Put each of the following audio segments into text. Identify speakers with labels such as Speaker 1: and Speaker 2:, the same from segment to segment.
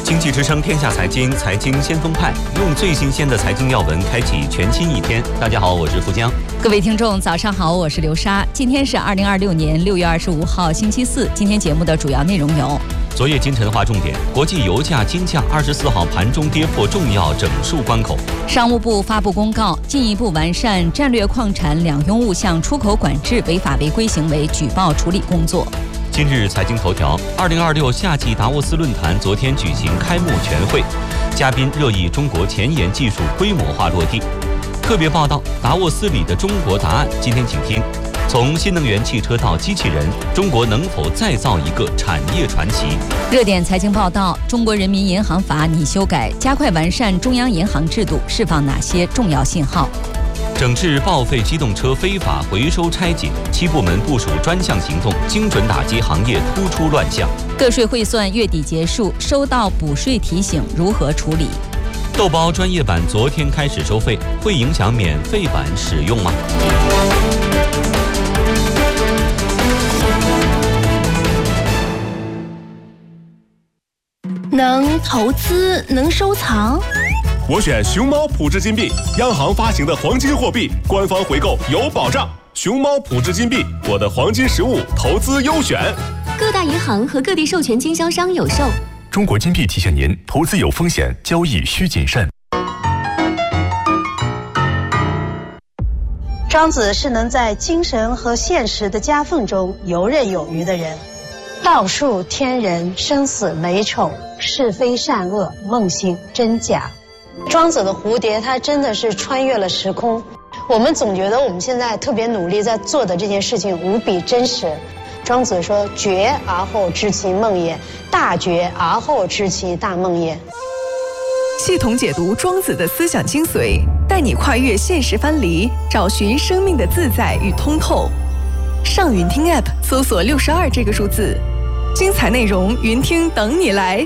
Speaker 1: 经济之声天下财经，财经先锋派，用最新鲜的财经要闻开启全新一天。大家好，我是富江。
Speaker 2: 各位听众，早上好，我是刘莎。今天是2026年6月25号，星期四。今天节目的主要内容有：
Speaker 1: 昨夜今晨划重点，国际油价金价24号盘中跌破重要整数关口。
Speaker 2: 商务部发布公告，进一步完善战略矿产两用物项出口管制违法违规行为举报处理工作。
Speaker 1: 今日财经头条：2026夏季达沃斯论坛昨天举行开幕全会，嘉宾热议中国前沿技术规模化落地。特别报道：达沃斯里的中国答案。今天请听：从新能源汽车到机器人，中国能否再造一个产业传奇？
Speaker 2: 热点财经报道：中国人民银行法拟修改，加快完善中央银行制度，释放哪些重要信号？
Speaker 1: 整治报废机动车非法回收拆解，7部门部署专项行动，精准打击行业突出乱象。
Speaker 2: 个税汇算月底结束，收到补税提醒如何处理？
Speaker 1: 豆包专业版昨天开始收费，会影响免费版使用吗？
Speaker 3: 能投资，能收藏。
Speaker 4: 我选熊猫普智金币，央行发行的黄金货币，官方回购有保障。熊猫普智金币，我的黄金实物投资优选。
Speaker 3: 各大银行和各地授权经销商有售。
Speaker 5: 中国金币提醒您，投资有风险，交易需谨慎。
Speaker 6: 庄子是能在精神和现实的夹缝中游刃有余的人。道术天人，生死美丑，是非善恶，梦醒真假。庄子的蝴蝶，它真的是穿越了时空。我们总觉得我们现在特别努力在做的这件事情无比真实。庄子说：“觉而后知其梦也，大觉而后知其大梦也。”
Speaker 7: 系统解读庄子的思想精髓，带你跨越现实藩篱，找寻生命的自在与通透。上云听 App 搜索62这个数字，精彩内容云听等你来。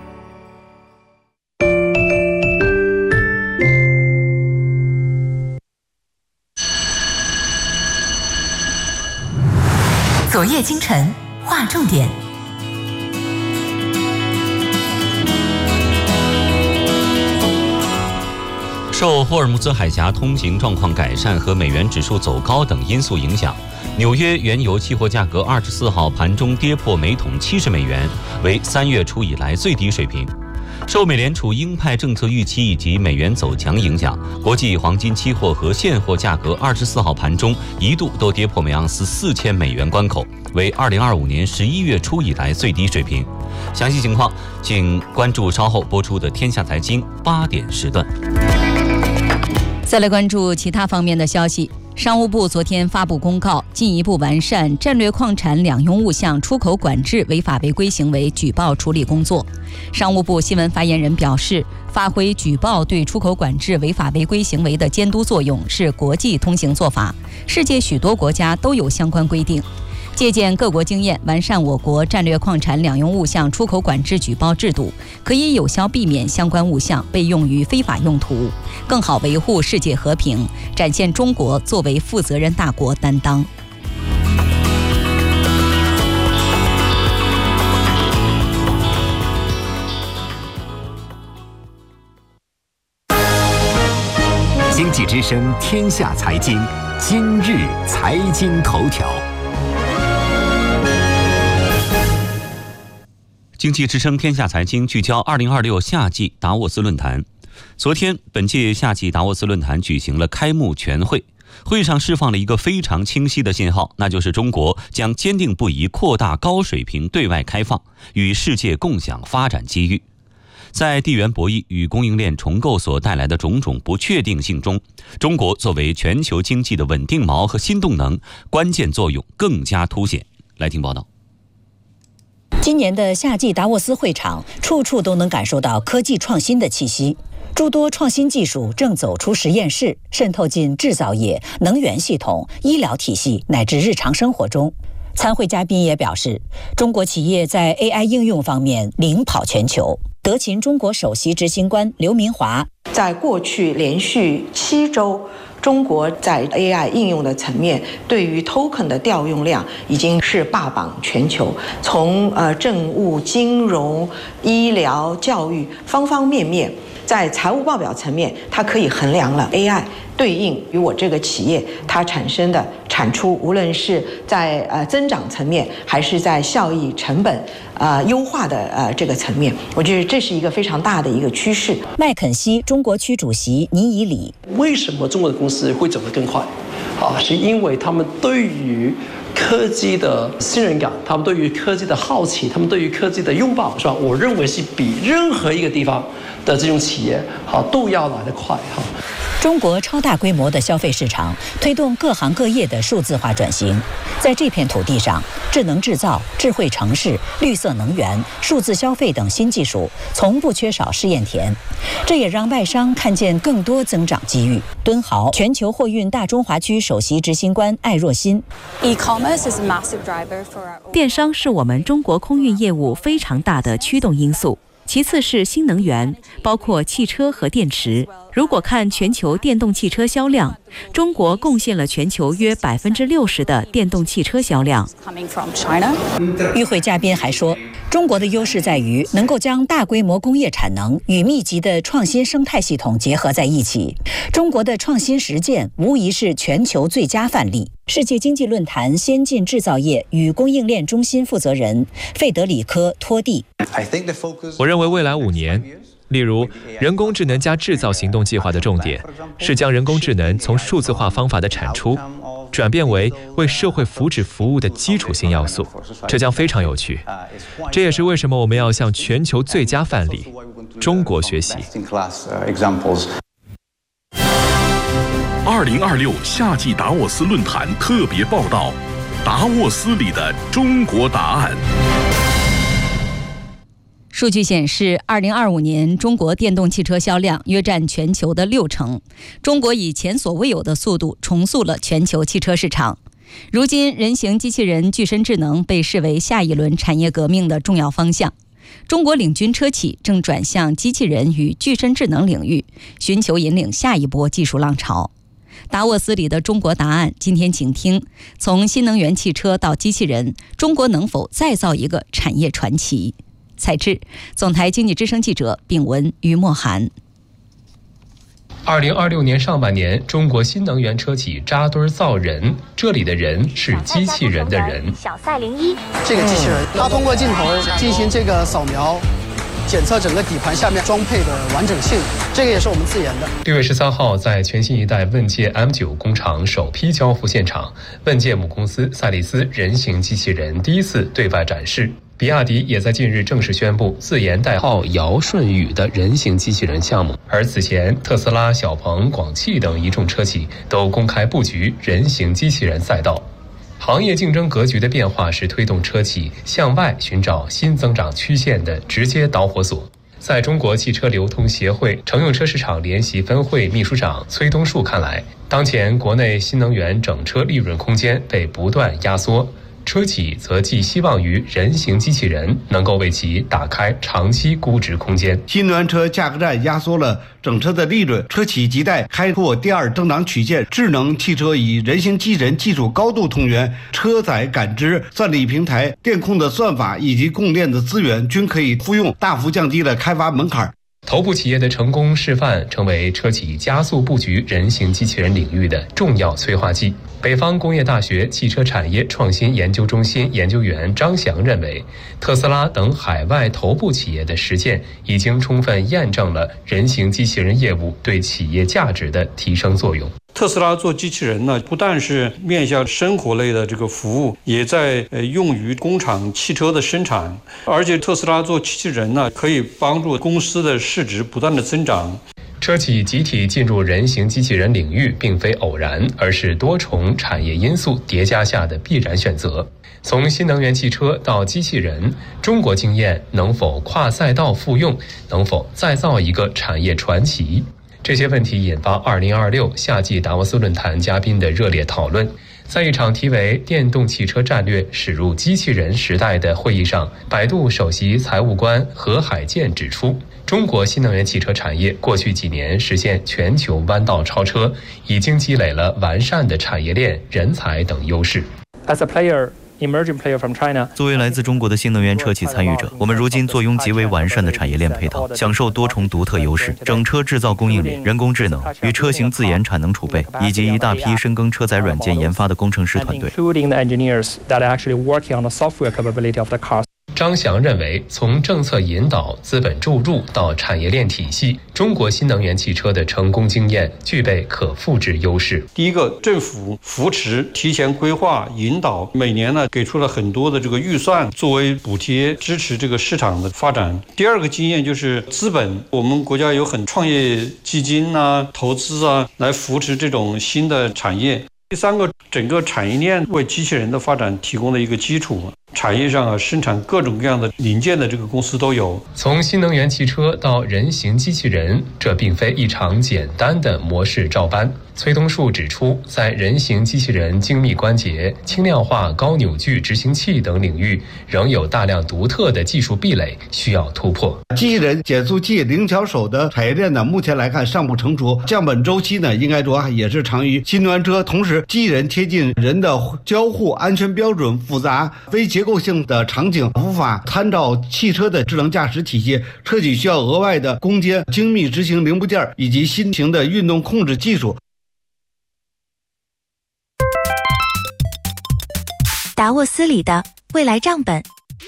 Speaker 8: 昨夜今晨划重点。
Speaker 1: 受霍尔木兹海峡通行状况改善和美元指数走高等因素影响，纽约原油期货价格24号盘中跌破每桶70美元，为3月初以来最低水平。受美联储鹰派政策预期以及美元走强影响，国际黄金期货和现货价格24号盘中一度都跌破每盎司4000美元关口，为2025年11月初以来最低水平。详细情况请关注稍后播出的《天下财经》8点时段。
Speaker 2: 再来关注其他方面的消息。商务部昨天发布公告，进一步完善战略矿产两用物项出口管制违法违规行为举报处理工作。商务部新闻发言人表示，发挥举报对出口管制违法违规行为的监督作用是国际通行做法，世界许多国家都有相关规定。借鉴各国经验，完善我国战略矿产两用物项出口管制举报制度，可以有效避免相关物项被用于非法用途，更好维护世界和平，展现中国作为负责任大国担当。
Speaker 9: 经济之声天下财经，今日财经头条。
Speaker 1: 经济之声天下财经聚焦2026夏季达沃斯论坛。昨天，本届夏季达沃斯论坛举行了开幕全会，会上释放了一个非常清晰的信号，那就是中国将坚定不移扩大高水平对外开放，与世界共享发展机遇。在地缘博弈与供应链重构所带来的种种不确定性中，中国作为全球经济的稳定锚和新动能，关键作用更加凸显。来听报道。
Speaker 10: 今年的夏季达沃斯会场，处处都能感受到科技创新的气息。诸多创新技术正走出实验室，渗透进制造业、能源系统、医疗体系乃至日常生活中。参会嘉宾也表示，中国企业在 AI 应用方面领跑全球。德勤中国首席执行官刘明华
Speaker 11: 在过去连续7周，中国在 AI 应用的层面，对于 token 的调用量已经是霸榜全球。从政务、金融、医疗、教育方方面面，在财务报表层面，它可以衡量了 AI 对应于我这个企业它产生的产出，无论是在增长层面，还是在效益成本优化的这个层面，我觉得这是一个非常大的一个趋势。
Speaker 10: 麦肯锡中国区主席倪以礼，
Speaker 12: 为什么中国的公司会走得更快？是因为他们对于科技的信任感，他们对于科技的好奇，他们对于科技的拥抱，是吧？我认为是比任何一个地方的这种企业都要来得快。
Speaker 10: 中国超大规模的消费市场推动各行各业的数字化转型，在这片土地上，智能制造、智慧城市、绿色能源、数字消费等新技术从不缺少试验田，这也让外商看见更多增长机遇。敦豪全球货运大中华区首席执行官艾若欣，
Speaker 13: 电商是我们中国空运业务非常大的驱动因素。其次是新能源，包括汽车和电池。如果看全球电动汽车销量，中国贡献了全球约60%的电动汽车销量。
Speaker 10: 与会嘉宾还说，中国的优势在于能够将大规模工业产能与密集的创新生态系统结合在一起。中国的创新实践无疑是全球最佳范例。世界经济论坛先进制造业与供应链中心负责人费德里科·托蒂，
Speaker 14: 我认为未来5年，例如人工智能加制造行动计划的重点是将人工智能从数字化方法的产出转变为为社会福祉服务的基础性要素，这将非常有趣。这也是为什么我们要向全球最佳范例中国学习。
Speaker 5: 2026夏季达沃斯论坛特别报道：达沃斯里的中国答案。
Speaker 2: 数据显示，2025年中国电动汽车销量约占全球的60%，中国以前所未有的速度重塑了全球汽车市场。如今，人形机器人具身智能被视为下一轮产业革命的重要方向。中国领军车企正转向机器人与具身智能领域，寻求引领下一波技术浪潮。达沃斯里的中国答案，今天请听：从新能源汽车到机器人，中国能否再造一个产业传奇？采制：总台经济之声记者秉文、于墨涵。
Speaker 15: 2026年上半年，中国新能源车企扎堆造人，这里的人是机器人的人。
Speaker 16: 小赛01这个机器人，它通过镜头进行这个扫描，检测整个底盘下面装配的完整性，这个也是我们自研的。
Speaker 15: 6月13号，在全新一代问界 M9 工厂首批交付现场，问界母公司赛力斯人形机器人第一次对外展示。比亚迪也在近日正式宣布自研代号尧舜禹的人形机器人项目，而此前特斯拉、小鹏、广汽等一众车企都公开布局人形机器人赛道。行业竞争格局的变化是推动车企向外寻找新增长曲线的直接导火索。在中国汽车流通协会乘用车市场联席分会秘书长崔东树看来，当前国内新能源整车利润空间被不断压缩，车企则寄希望于人形机器人能够为其打开长期估值空间。
Speaker 17: 新能源车价格战压缩了整车的利润，车企亟待开拓第二增长曲线。智能汽车与人形机器人技术高度同源，车载感知、算力平台、电控的算法以及供链的资源均可以复用，大幅降低了开发门槛。
Speaker 15: 头部企业的成功示范，成为车企加速布局人形机器人领域的重要催化剂。北方工业大学汽车产业创新研究中心研究员张翔认为，特斯拉等海外头部企业的实践已经充分验证了人形机器人业务对企业价值的提升作用。
Speaker 18: 特斯拉做机器人呢，不但是面向生活类的这个服务，也在用于工厂汽车的生产，而且特斯拉做机器人呢，可以帮助公司的市值不断的增长。
Speaker 15: 车企集体进入人形机器人领域并非偶然，而是多重产业因素叠加下的必然选择。从新能源汽车到机器人，中国经验能否跨赛道复用，能否再造一个产业传奇？这些问题引发2026夏季达沃斯论坛嘉宾的热烈讨论。 在一场题为“电动汽车战略驶入机器人时代”的会议上，百度首席财务官何海建指出，中国新能源汽车产业过去几年实现全球弯道超车，已经积累了完善的产业链、人才等优势。
Speaker 19: 作为来自中国的新能源车企参与者，我们如今坐拥极为完善的产业链配套，享受多重独特优势：整车制造供应链、人工智能与车型自研产能储备，以及一大批深耕车载软件研发的工程师团队。
Speaker 15: 张翔认为，从政策引导、资本注入到产业链体系，中国新能源汽车的成功经验具备可复制优势。
Speaker 18: 第一个，政府扶持、提前规划、引导，每年呢给出了很多的这个预算作为补贴，支持这个市场的发展。第二个经验就是资本，我们国家有很创业基金啊、投资啊，来扶持这种新的产业。第三个，整个产业链为机器人的发展提供了一个基础。产业上生产各种各样的零件的这个公司都有。
Speaker 15: 从新能源汽车到人形机器人，这并非一场简单的模式照搬。崔东树指出，在人形机器人精密关节、轻量化高扭矩执行器等领域，仍有大量独特的技术壁垒需要突破。
Speaker 17: 机器人、减速器、灵巧手的产业链呢，目前来看尚不成熟，降本周期呢，应该说也是长于新能源车。同时，机器人贴近人的交互安全标准复杂、非结构性的场景无法参照汽车的智能驾驶体系，车企需要额外的攻坚精密执行零部件以及新型的运动控制技术。
Speaker 8: 达沃斯里的未来账本。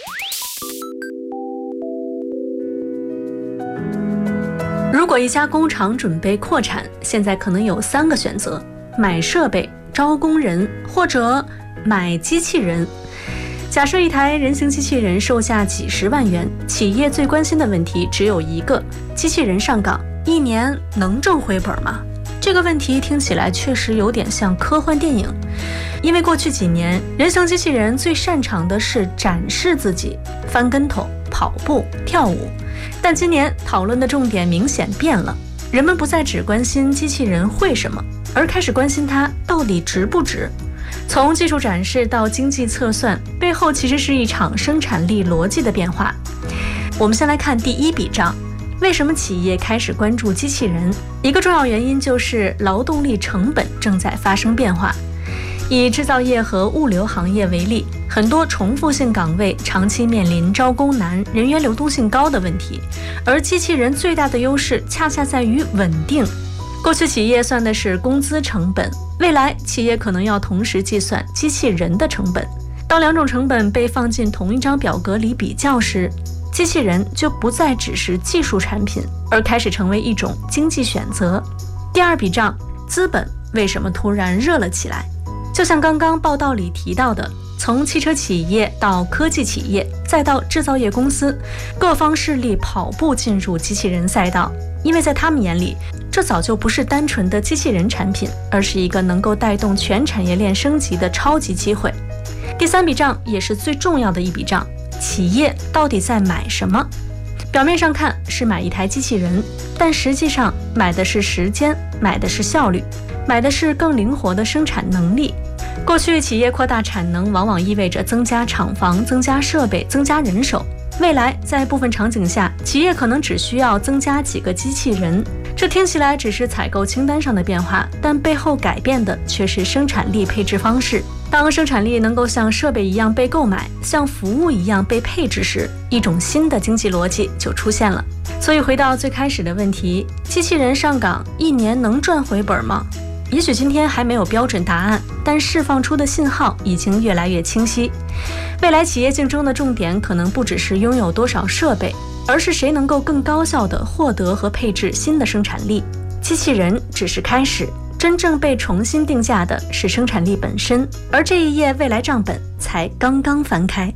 Speaker 20: 如果一家工厂准备扩产，现在可能有3个选择：买设备、招工人，或者买机器人。假设一台人形机器人售价几十万元，企业最关心的问题只有一个：机器人上岗1年能挣回本吗？这个问题听起来确实有点像科幻电影，因为过去几年，人形机器人最擅长的是展示自己，翻跟头、跑步、跳舞。但今年讨论的重点明显变了，人们不再只关心机器人会什么，而开始关心它到底值不值。从技术展示到经济测算，背后其实是一场生产力逻辑的变化。我们先来看第1笔账。为什么企业开始关注机器人？一个重要原因就是劳动力成本正在发生变化。以制造业和物流行业为例，很多重复性岗位长期面临招工难、人员流动性高的问题，而机器人最大的优势恰恰在于稳定。过去企业算的是工资成本，未来企业可能要同时计算机器人的成本。当2种成本被放进同一张表格里比较时，机器人就不再只是技术产品，而开始成为一种经济选择。第2笔账，资本为什么突然热了起来？就像刚刚报道里提到的，从汽车企业到科技企业，再到制造业公司，各方势力跑步进入机器人赛道，因为在他们眼里，这早就不是单纯的机器人产品，而是一个能够带动全产业链升级的超级机会。第3笔账也是最重要的一笔账，企业到底在买什么？表面上看是买一台机器人，但实际上买的是时间，买的是效率，买的是更灵活的生产能力。过去企业扩大产能往往意味着增加厂房、增加设备、增加人手，未来在部分场景下，企业可能只需要增加几个机器人。这听起来只是采购清单上的变化，但背后改变的却是生产力配置方式。当生产力能够像设备一样被购买，像服务一样被配置时，一种新的经济逻辑就出现了。所以回到最开始的问题，机器人上岗1年能赚回本吗？也许今天还没有标准答案，但释放出的信号已经越来越清晰。未来企业竞争的重点可能不只是拥有多少设备，而是谁能够更高效地获得和配置新的生产力。机器人只是开始，真正被重新定价的是生产力本身，而这一页未来账本才刚刚翻开。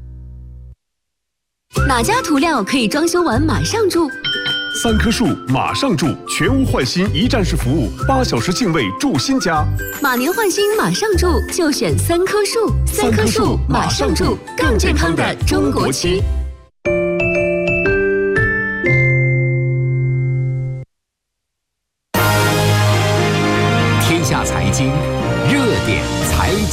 Speaker 3: 哪家涂料可以装修完马上住
Speaker 4: ？3棵树马上住，全屋换新一站式服务，8小时净位住新家。
Speaker 3: 马年换新马上住，就选3棵树。3棵树马上住，更健康的中国区。
Speaker 9: 天下财经热点财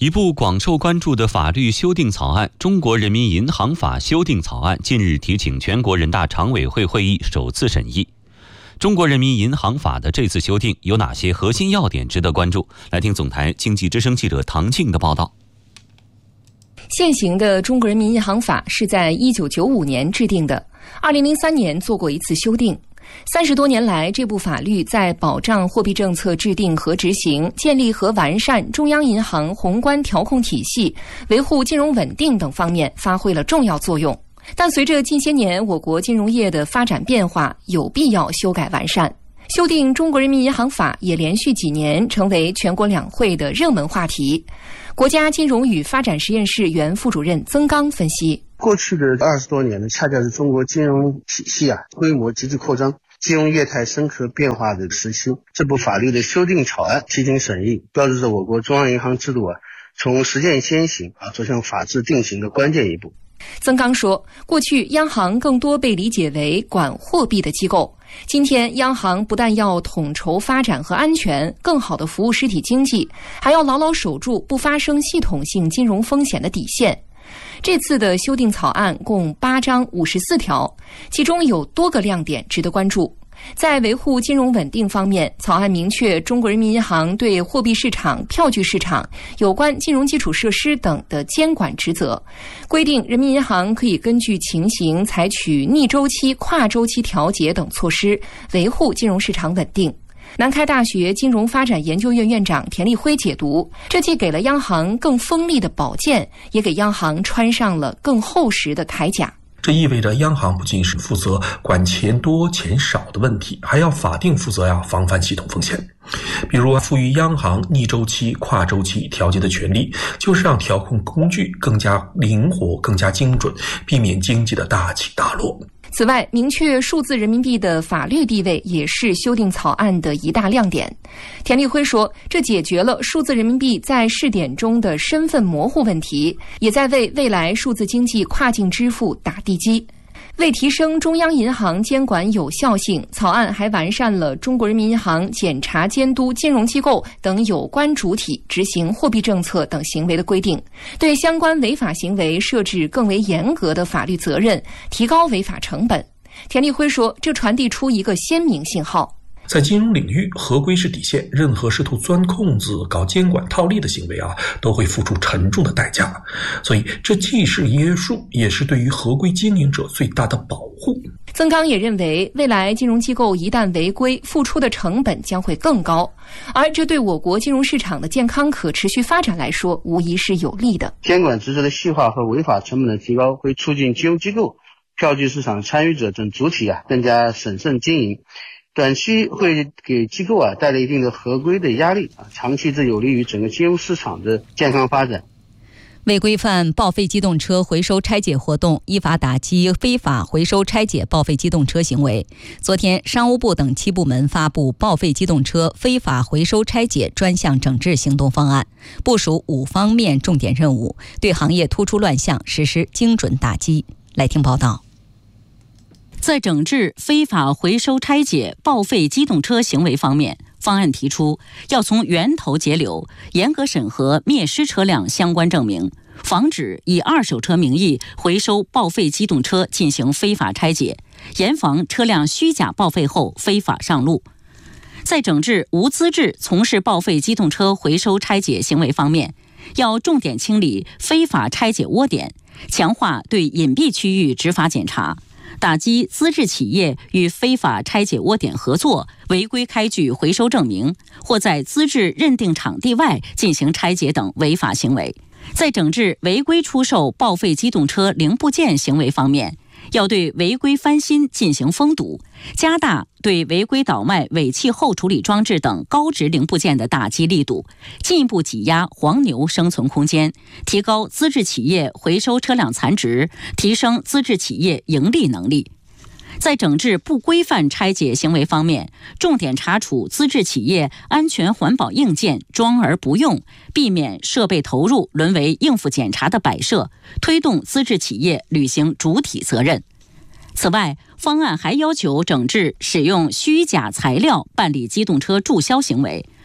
Speaker 1: 一部广受关注的法律修订草案《中国人民银行法》修订草案近日提请全国人大常委会会议首次审议。中国人民银行法的这次修订有哪些核心要点值得关注？来听总台经济之声记者唐静的报道。
Speaker 21: 现行的中国人民银行法是在1995年制定的，2003年做过一次修订。30多年来，这部法律在保障货币政策制定和执行、建立和完善中央银行宏观调控体系、维护金融稳定等方面发挥了重要作用。但随着近些年我国金融业的发展变化，有必要修改完善。修订中国人民银行法也连续几年成为全国两会的热门话题。国家金融与发展实验室原副主任曾刚分析，
Speaker 22: 过去的20多年呢，恰恰是中国金融体系规模急剧扩张、金融业态深刻变化的时期。这部法律的修订草案提请审议，标志着我国中央银行制度从实践先行走向法治定型的关键一步。
Speaker 21: 曾刚说，过去央行更多被理解为管货币的机构，今天央行不但要统筹发展和安全，更好地服务实体经济，还要牢牢守住不发生系统性金融风险的底线。这次的修订草案共8章54条，其中有多个亮点值得关注。在维护金融稳定方面，草案明确中国人民银行对货币市场、票据市场、有关金融基础设施等的监管职责，规定人民银行可以根据情形采取逆周期、跨周期调节等措施，维护金融市场稳定。南开大学金融发展研究院院长田立辉解读，这既给了央行更锋利的宝剑，也给央行穿上了更厚实的铠甲。
Speaker 23: 这意味着央行不仅是负责管钱多钱少的问题，还要法定负责防范系统风险。比如赋予央行逆周期、跨周期调节的权利，就是让调控工具更加灵活、更加精准，避免经济的大起大落。
Speaker 21: 此外，明确数字人民币的法律地位也是修订草案的一大亮点。田立辉说，这解决了数字人民币在试点中的身份模糊问题，也在为未来数字经济跨境支付打地基。为提升中央银行监管有效性，草案还完善了中国人民银行检查监督金融机构等有关主体执行货币政策等行为的规定，对相关违法行为设置更为严格的法律责任，提高违法成本。田立辉说，这传递出一个鲜明信号。
Speaker 23: 在金融领域，合规是底线，任何试图钻空子、搞监管套利的行为都会付出沉重的代价。所以，这既是约束，也是对于合规经营者最大的保护。
Speaker 21: 曾刚也认为，未来金融机构一旦违规，付出的成本将会更高，而这对我国金融市场的健康可持续发展来说，无疑是有利的。
Speaker 22: 监管职责的细化和违法成本的提高，会促进金融机构、票据市场参与者等主体更加审慎经营。短期会给机构带来一定的合规的压力长期这有利于整个金融市场的健康发展。
Speaker 2: 为规范报废机动车回收拆解活动，依法打击非法回收拆解报废机动车行为，昨天商务部等7部门发布报废机动车非法回收拆解专项整治行动方案，部署5方面重点任务，对行业突出乱象实施精准打击。来听报道。
Speaker 24: 在整治非法回收拆解报废机动车行为方面，方案提出要从源头截流，严格审核灭失车辆相关证明，防止以二手车名义回收报废机动车进行非法拆解，严防车辆虚假报废后非法上路。在整治无资质从事报废机动车回收拆解行为方面，要重点清理非法拆解窝点，强化对隐蔽区域执法检查，打击资质企业与非法拆解窝点合作，违规开具回收证明，或在资质认定场地外进行拆解等违法行为。在整治违规出售报废机动车零部件行为方面，要对违规翻新进行封堵，加大对违规倒卖尾气后处理装置等高值零部件的打击力度，进一步挤压黄牛生存空间，提高资质企业回收车辆残值，提升资质企业盈利能力。在整治不规范拆解行为方面，重点查处资质企业安全环保硬件装而不用，避免设备投入沦为应付检查的摆设，推动资质企业履行主体责任。此外，方案还要求整治使用虚假材料办理机动车注销行为，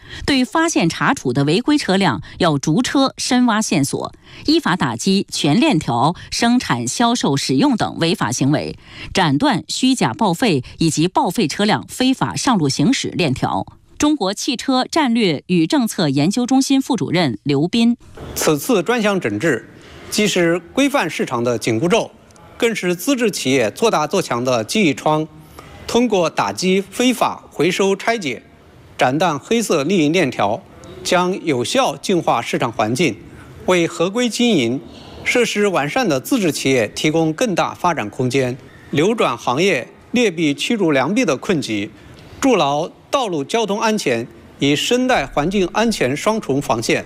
Speaker 24: 对发现查处的违规车辆要逐车深挖线索，依法打击全链条生产、销售、使用等违法行为，斩断虚假报废以及报废车辆非法上路行驶链条。中国汽车战略与政策研究中心副主任刘斌：
Speaker 6: 此次专项整治，既是规范市场的紧箍咒，更是资质企业做大做强的记忆窗。通过打击非法回收拆解，斩断黑色利益链条，将有效净化市场环境，为合规经营、设施完善的自治企业提供更大发展空间，扭转行业劣币驱逐良币的困局，筑牢道路交通安全与生态环境安全双重防线。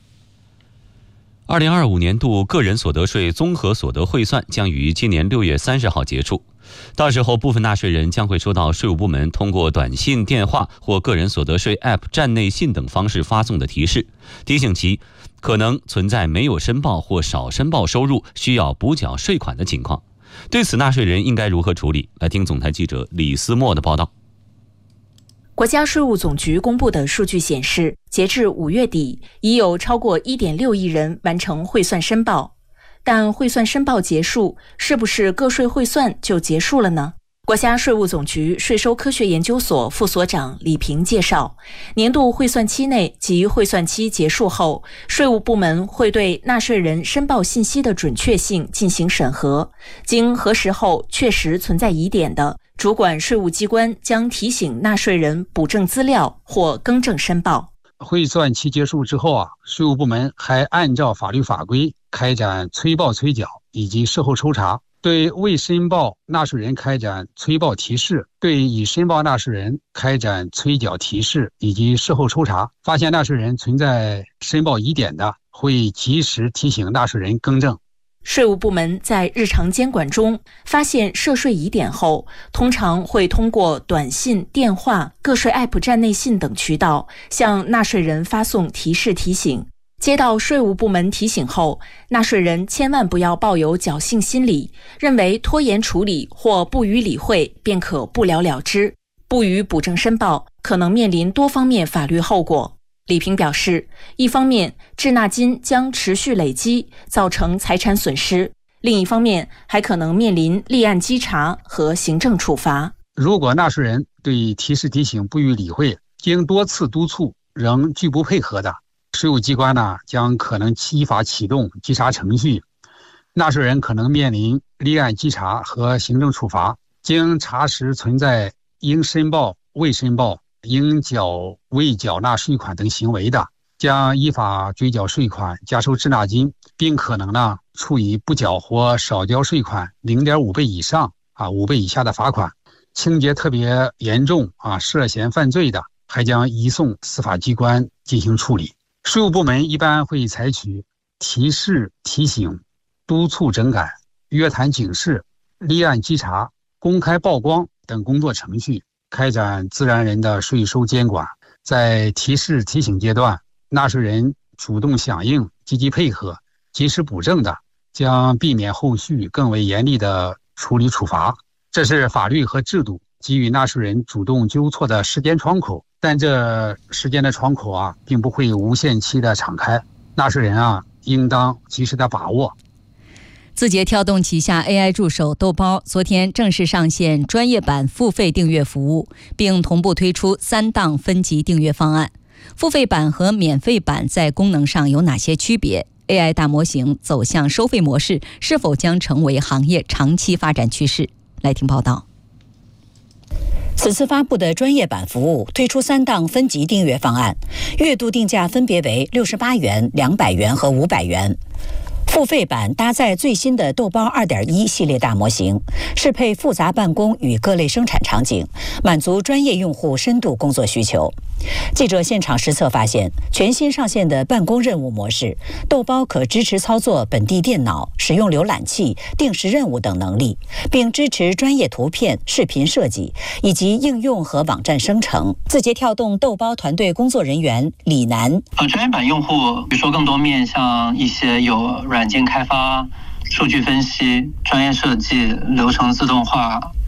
Speaker 1: 2025年度个人所得税综合所得汇算将于今年6月30号结束。到时候，部分纳税人将会收到税务部门通过短信、电话或个人所得税 App 站内信等方式发送的提示，提醒其可能存在没有申报或少申报收入需要补缴税款的情况。对此，纳税人应该如何处理？来听总台记者李思墨的报道。
Speaker 7: 国家税务总局公布的数据显示，截至5月底，已有超过 1.6 亿人完成汇算申报。但汇算申报结束，是不是个税汇算就结束了呢？国家税务总局税收科学研究所副所长李平介绍，年度汇算期内及汇算期结束后，税务部门会对纳税人申报信息的准确性进行审核，经核实后确实存在疑点的，主管税务机关将提醒纳税人补正资料或更正申报。
Speaker 11: 汇算期结束之后税务部门还按照法律法规开展催报催缴以及事后抽查，对未申报纳税人开展催报提示，对已申报纳税人开展催缴提示以及事后抽查，发现纳税人存在申报疑点的，会及时提醒纳税人更正。
Speaker 7: 税务部门在日常监管中发现涉税疑点后，通常会通过短信、电话、个税 App 站内信等渠道向纳税人发送提示提醒。接到税务部门提醒后，纳税人千万不要抱有侥幸心理，认为拖延处理或不予理会便可不了了之，不予补正申报，可能面临多方面法律后果。李平表示，一方面滞纳金将持续累积，造成财产损失；另一方面还可能面临立案稽查和行政处罚。
Speaker 11: 如果纳税人对提示提醒不予理会，经多次督促仍拒不配合的，税务机关将可能依法启动稽查程序，纳税人可能面临立案稽查和行政处罚。经查实存在应申报、未申报、应缴未缴纳税款等行为的，将依法追缴税款、加收滞纳金，并可能处以不缴或少交税款 0.5 倍以上5倍以下的罚款。情节特别严重涉嫌犯罪的，还将移送司法机关进行处理。税务部门一般会采取提示、提醒、督促整改、约谈警示、立案稽查、公开曝光等工作程序，开展自然人的税收监管。在提示提醒阶段，纳税人主动响应、积极配合、及时补正的，将避免后续更为严厉的处理处罚。这是法律和制度给予纳税人主动纠错的时间窗口，但这时间的窗口并不会无限期的敞开，纳税人应当及时的把握。
Speaker 2: 字节跳动旗下 AI 助手豆包昨天正式上线专业版付费订阅服务，并同步推出3档分级订阅方案。付费版和免费版在功能上有哪些区别？ AI 大模型走向收费模式是否将成为行业长期发展趋势？来听报道。
Speaker 10: 此次发布的专业版服务推出3档分级订阅方案，月度定价分别为68元、200元和500元。付费版搭载最新的豆包 2.1 系列大模型，适配复杂办公与各类生产场景，满足专业用户深度工作需求。记者现场实测发现，全新上线的办公任务模式，豆包可支持操作本地电脑、使用浏览器、定时任务等能力，并支持专业图片、视频设计以及应用和网站生成。字节跳动豆包团队工作人员李楠：
Speaker 12: 专业版用户比如说更多面向一些有软件开发、数据分析、专业设计、流程自动化、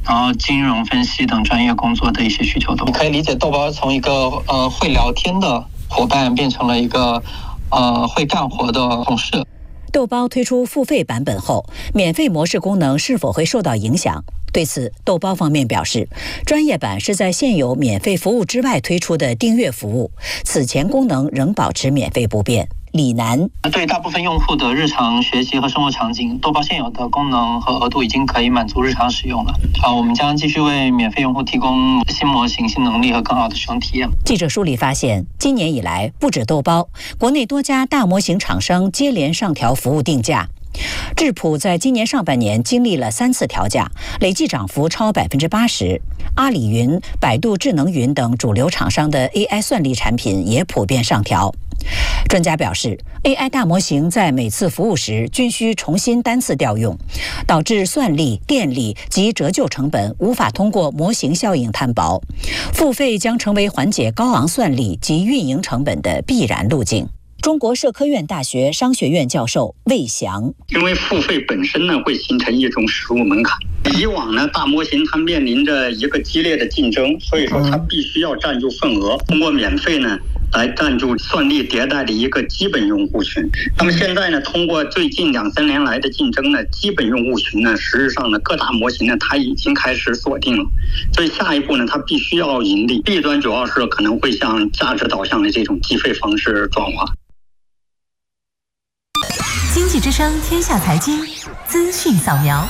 Speaker 12: 然后金融分析等专业工作的一些需求都。
Speaker 5: 你可以理解豆包从一个会聊天的伙伴变成了一个会干活的同事。
Speaker 10: 豆包推出付费版本后，免费模式功能是否会受到影响？对此，豆包方面表示，专业版是在现有免费服务之外推出的订阅服务，此前功能仍保持免费不变。李楠
Speaker 12: 对大部分用户的日常学习和生活场景，豆包现有的功能和额度已经可以满足日常使用了。我们将继续为免费用户提供新模型、新能力和更好的使用体验。
Speaker 10: 记者梳理发现，今年以来，不止豆包，国内多家大模型厂商接连上调服务定价。智谱在今年上半年经历了3次调价，累计涨幅超80%。阿里云、百度智能云等主流厂商的 AI 算力产品也普遍上调。专家表示 ，AI 大模型在每次服务时均需重新单次调用，导致算力、电力及折旧成本无法通过模型效应摊薄。付费将成为缓解高昂算力及运营成本的必然路径。中国社科院大学商学院教授魏翔，
Speaker 13: 因为付费本身呢会形成一种实入门槛。以往呢，大模型它面临着一个激烈的竞争，所以说它必须要占住份额，通过免费呢来占住算力迭代的一个基本用户群。那么现在呢，通过最近2-3年来的竞争呢，基本用户群呢，实质上呢各大模型呢它已经开始锁定了，所以下一步呢它必须要盈利，弊端主要是可能会向价值导向的这种计费方式转化。
Speaker 3: 经济之声天下财经资讯扫描。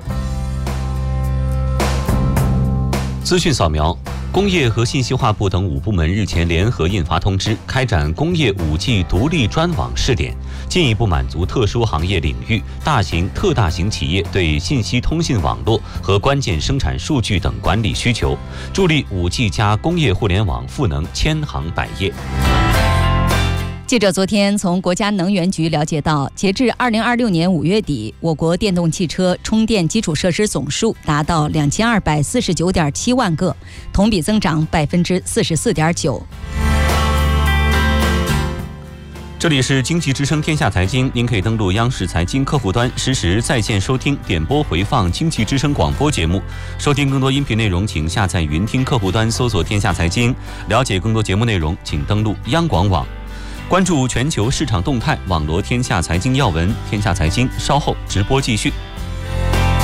Speaker 1: 资讯扫描，工业和信息化部等5部门日前联合印发通知，开展工业5G 独立专网试点，进一步满足特殊行业领域大型、特大型企业对信息通信网络和关键生产数据等管理需求，助力5G 加工业互联网赋能千行百业。
Speaker 2: 记者昨天从国家能源局了解到，截至2026年5月底，我国电动汽车充电基础设施总数达到2249.7万个，同比增长44.9%。
Speaker 1: 这里是经济之声天下财经，您可以登录央视财经客户端实时在线收听、点播回放经济之声广播节目。收听更多音频内容，请下载云听客户端搜索天下财经。了解更多节目内容，请登录央广网。关注全球市场动态，网罗天下财经要闻。天下财经稍后直播继续。